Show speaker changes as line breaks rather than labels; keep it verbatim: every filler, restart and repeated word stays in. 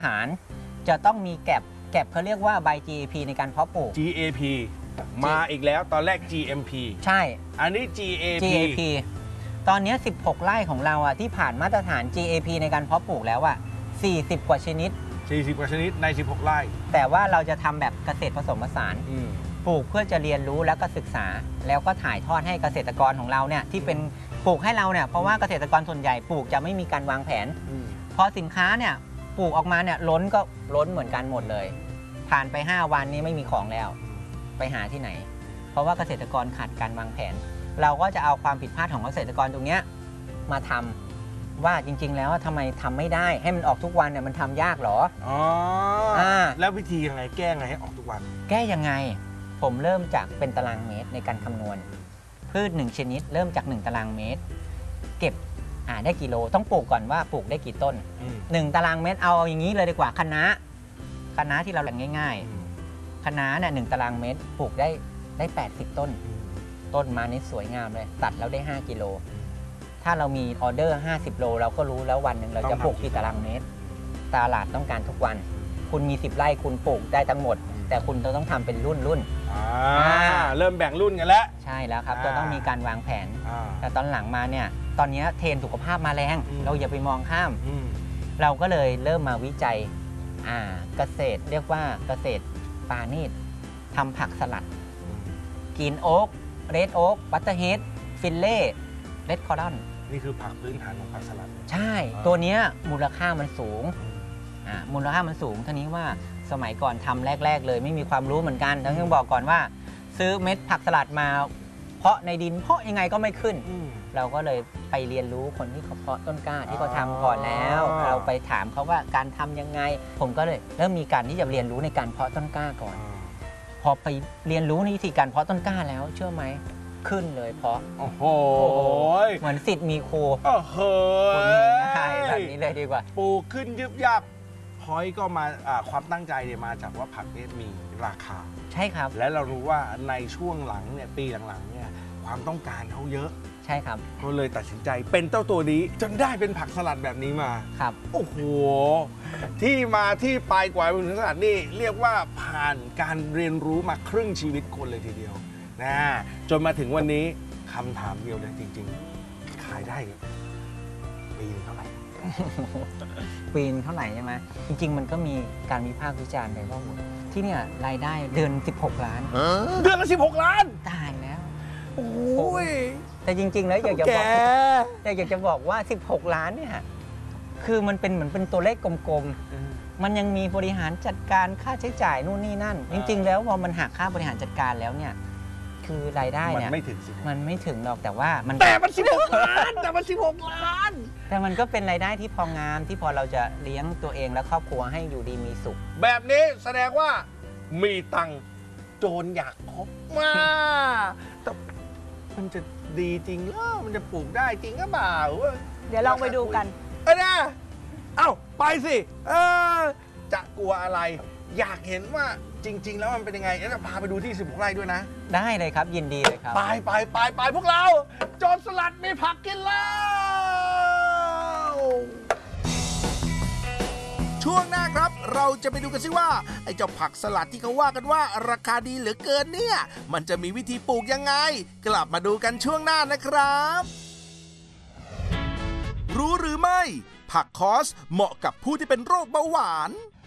อาหารจะต้องมีแก็บแก็บเขาเรียกว่าใบ จี เอ พี ในการเพาะปลูก
จี เอ พี มาอีกแล้วตอนแรก จี เอ็ม พี
ใช่
อันนี้ จี เอ พี
จี เอ พี ตอนนี้สิบหกไร่ของเราอ่ะที่ผ่านมาตรฐาน จี เอ พี ในการเพาะปลูกแล้วอ่ะสี่สิบกว่าชนิด
สี่สิบกว่าชนิดในสิบหกไร่
แต่ว่าเราจะทำแบบเกษตรผสมผสานปลูกเพื่อจะเรียนรู้แล้วก็ศึกษาแล้วก็ถ่ายทอดให้เกษตรกรของเราเนี่ยที่เป็นปลูกให้เราเนี่ยเพราะว่าเกษตรกรส่วนใหญ่ปลูกจะไม่มีการวางแผนพอสินค้าเนี่ยปลูกออกมาเนี่ยล้นก็ล้นเหมือนกันหมดเลยผ่านไปห้าวันนี้ไม่มีของแล้วไปหาที่ไหนเพราะว่าเกษตรกรขาดการวางแผนเราก็จะเอาความผิดพลาดของเกษตรกรตรงนี้มาทำว่าจริงๆแล้วทำไมทำไม่ได้ให้มันออกทุกวันเนี่ยมันทำยากหรอ
อ๋ออ่าแล้ววิธียังไงแก้ไงให้ออกทุกวัน
แก้ยังไงผมเริ่มจากเป็นตารางเมตรในการคำนวณพืชหนึ่งชนิดเริ่มจากหนึ่งตารางเมตรเก็บอ่าได้กี่โลต้องปลูกก่อนว่าปลูกได้กี่ต้นหนึ่งตารางเมตรเอาอย่างนี้เลยดีกว่าคะน้าคะน้าที่เราแหล่งง่ายๆคะน้าเนี่ยหนึ่งตารางเมตรปลูกได้ได้แปดสิบต้นต้นมานี่สวยงามเลยตัดแล้วได้ห้ากิโลถ้าเรามีออเดอร์ห้าสิบโลเราก็รู้แล้ววันหนึ่งเราจะปลูกกี่ตารางเมตรตลาดต้องการทุกวันคุณมีสิบไร่คุณปลูกได้ทั้งหมดแต่คุณต้องทำเป็นรุ่นรุ่น
เริ่มแบ่งรุ่นกันแล้ว
ใช่แล้วครับจะต้องมีการวางแผนแต่ตอนหลังมาเนี่ยตอนนี้เทรนด์สุขภาพมาแรงเราอย่าไปมองข้ามเราก็เลยเริ่มมาวิจัยเกษตรเรียกว่าเกษตรปาณีตทำผักสลัดกรีนโอ๊กเรดโอ๊กบัตเตอร์เฮดฟิลเล่เรดคอร์ดอน
นี่คือผักพื้นฐานของผักสลัด
ใช่ตัวนี้มูลค่ามันสูงมูลค่ามันสูงท่านี้ว่าสมัยก่อนทำแรกๆเลยไม่มีความรู้เหมือนกันต้องบอกก่อนว่าซื้อเม็ดผักสลัดมาเพาะในดินเพาะยังไงก็ไม่ขึ้นเราก็เลยไปเรียนรู้คนที่เขาเพาะต้นกล้าที่เขาทำก่อนแล้วเราไปถามเขาว่าการทำยังไงผมก็เลยเริ่มมีการที่จะเรียนรู้ในการเพาะต้นกล้าก่อนพอไปเรียนรู้ในวิธีการเพาะต้นกล้าแล้วเชื่อไหมขึ้นเลยเพาะ
โอ้โห
เหมือนสิทธิ์มีครู
โอ้โห
ง่ายแบบนี้เลยดีกว่า
ปลูกขึ้นยึบยับพอยก็มาความตั้งใจเนี่ยมาจากว่าผักเนี่ยมีราคา
ใช่ครับ
และเรารู้ว่าในช่วงหลังเนี่ยปีหลังๆเนี่ยความต้องการเขาเยอะ
ใช่ครับ
ก็เลยตัดสินใจเป็นเจ้าตัวนี้จนได้เป็นผักสลัดแบบนี้มา
ครับ
โอ้โหที่มาที่ไปกว่าเป็นผักสลัดนี่เรียกว่าผ่านการเรียนรู้มาครึ่งชีวิตคนเลยทีเดียวนะจนมาถึงวันนี้คำถามเดียวเลยจริงๆขายได้ปีนึงเท่าไหร่
ปีนึงเท่าไหร่ใช่ไหมจริงๆมันก็มีการวิพากษ์วิจารณ์ไปว่าที่เนี่ยรายได้เดือนสิบหกล้าน
เดือนละสิบหกล้าน
ตายแล้ว
โอ้ย
แต่จริงๆแล้วอยากจะบอกอยากจะบอกว่าสิบหกล้านเนี่ยคือมันเป็นเหมือนเป็นตัวเลขกลมๆมันยังมีบริหารจัดการค่าใช้จ่ายนู่นนี่นั่นจริงๆแล้วพอมันหักค่าบริหารจัดการแล้วเนี่ยคือรายได้เนี่ย
มันไม่ถึง
มันไม่ถึงหรอกแต่ว่ามัน
แต่มันสิบหกล้านแต่มันสิบหกล้าน
แต่มันก็เป็นรายได้ที่พองามที่พอเราจะเลี้ยงตัวเองและครอบครัวให้อยู่ดีมีสุข
แบบนี้แสดงว่ามีตังโจรอยากคบมาแต่มันจะดีจริงเหรอมันจะปลูกได้จริงหรือเปล่า
เดี๋ยวลองไปดูกัน
เอ้ยนะเอ้าไปสิเออจะกลัวอะไรอยากเห็นว่าจริงๆแล้วมันเป็นยังไงจะพาไปดูที่สิบหกไร่ด้วยนะ
ได้เลยครับยินดีเลยครับ
ไปไปไปไปพวกเราโจรสลัดมีผักกินแล้วช่วงหน้าครับเราจะไปดูกันซิว่าไอ้เจ้าผักสลัดที่เขาว่ากันว่าราคาดีเหลือเกินเนี่ยมันจะมีวิธีปลูกยังไงกลับมาดูกันช่วงหน้านะครับรู้หรือไม่ผักคอสเหมาะกับผู้ที่เป็นโรคเบาหวาน